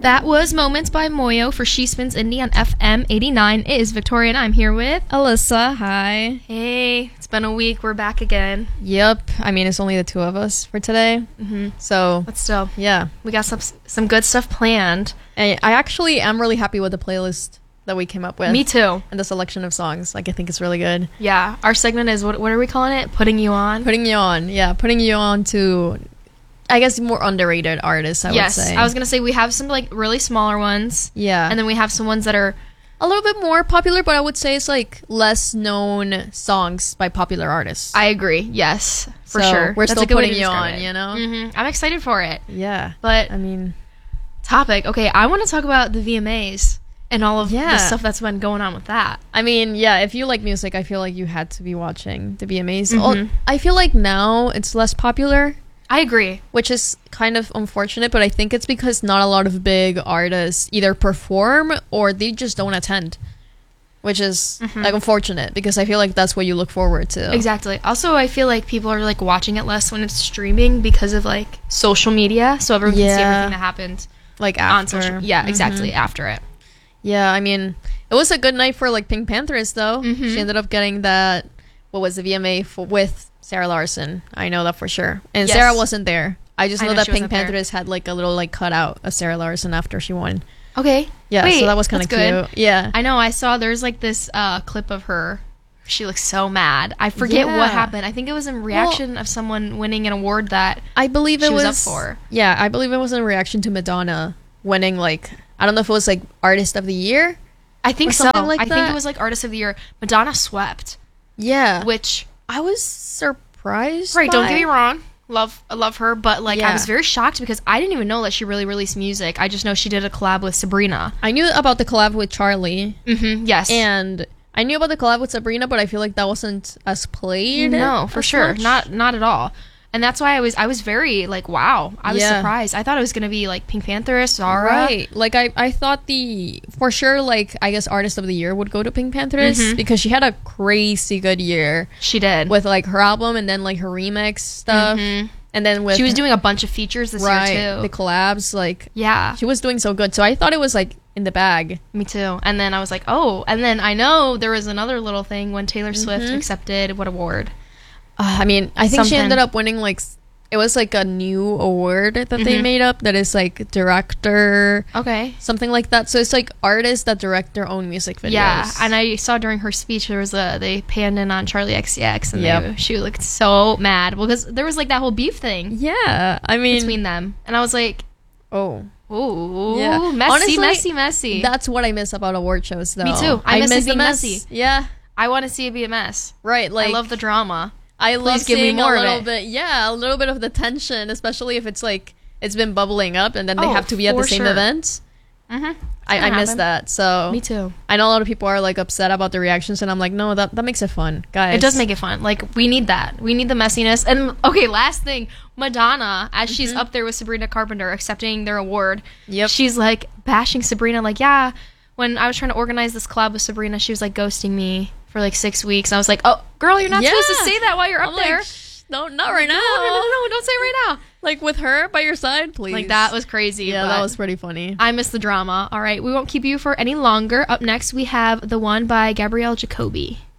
That was Moments by Moyo for She Spins Indie on FM 89. It is Victoria and I'm here with Alyssa. Hi. Hey, it's been a week. We're back again. Yep. I mean, it's only the two of us for today. So, But still, yeah. we got some good stuff planned. I actually am really happy with the playlist that we came up with. Me too. And the selection of songs. Like, I think it's really good. Yeah. Our segment is, what are we calling it? Putting you on? Putting you on. Yeah. Putting you on to, I guess, more underrated artists, I would say. Yes. I was going to say we have some like really smaller ones. Yeah. And then we have some ones that are a little bit more popular, but I would say it's like less known songs by popular artists. I agree. Yes, for So, sure. we're That's still a good way to putting you describe on, it. you know? I'm excited for it. Yeah. But I mean, topic. Okay, I want to talk about the VMAs and all of the Yeah. stuff that's been going on with that. yeah, if you like music, I feel like you had to be watching the VMAs. Mhm. I feel like now it's less popular, I agree. which is kind of unfortunate, but I think it's because not a lot of big artists either perform or they just don't attend, which is like unfortunate because I feel like that's what you look forward to. Exactly. Also, I feel like people are like watching it less when it's streaming because of like social media, so everyone can see Yeah. everything that happened Like on after. social. Yeah, exactly. After it. Yeah, I mean, it was a good night for like Pink Panthers though. Mhm. She ended up getting that, what was the VMA with Sarah Larson. I know that for sure. And Yes. Sarah wasn't there. I just I know know that she Pink wasn't there. Panthers had like a little like cutout of Sarah Larson after she won. Okay. Yeah, Wait, so that was kind of that's cute. good. Yeah. I know. I saw there's like this clip of her. She looks so mad. I forget Yeah. what happened. I think it was in reaction of someone winning an award that I believe it she was was up for. Yeah, I believe it was in reaction to Madonna winning like, I don't know if it was like Artist of the Year. I think Or so. something like I think that. it was like Artist of the Year. Madonna swept, Yeah. which I was surprised. right. Don't by. get me wrong. I love her, but like I Yeah. was very shocked because I didn't even know that she really released music. I just know she did a collab with Sabrina. I knew about the collab with Charlie. Yes. And I knew about the collab with Sabrina, but I feel like that wasn't as played. no, for as sure. much. Not at all. And that's why I was very like, wow. I was Yeah. surprised. I thought it was gonna be like Pink Panther, Zara. Right. Like I thought for sure, like I guess Artist of the Year would go to Pink Panthers because she had a crazy good year She did. with like her album and then like her remix stuff. And then with she was doing a bunch of features this year too. the collabs, like Yeah, she was doing so good. So I thought it was like in the bag. me too. And then I was like, oh. And then I know there was another little thing when Taylor Swift accepted what award? I mean, I think she Something. ended up winning like it was like a new award that they made up that is like director, Okay. something like that. So it's like artists that direct their own music videos. Yeah, and I saw during her speech there was they panned in on Charlie XCX and Yep. she looked so mad because there was like that whole beef thing Yeah, I mean, between them, and I was like, oh, ooh, Yeah. messy, Honestly, messy. that's what I miss about award shows, though. Me too. I miss it the being mess. messy. Yeah, I want to see it be a mess. right. Like I love the drama. I love Please give me seeing more a of little it. bit. Yeah, a little bit of the tension, especially if it's like it's been bubbling up and then they Oh, have to be at the for same sure. event. Mm-hmm. I miss happen. that. So Me too. I know a lot of people are like upset about the reactions, and I'm like, no, that makes it fun, guys. It does make it fun. Like, we need that. We need the messiness. And, okay, last thing. Madonna, as she's up there with Sabrina Carpenter accepting their award, Yep. she's, like, bashing Sabrina. Like, yeah, when I was trying to organize this collab with Sabrina, she was, like, ghosting me for, like, 6 weeks. And I was like, oh, girl, you're not supposed to Yeah. say that while you're I'm up like, there. no, not right now. No, don't say it right now. Like with her by your side, please. Like, that was crazy. Yeah, but that was pretty funny. I miss the drama. All right, we won't keep you for any longer. Up next, we have The One by Gabrielle Jacobi.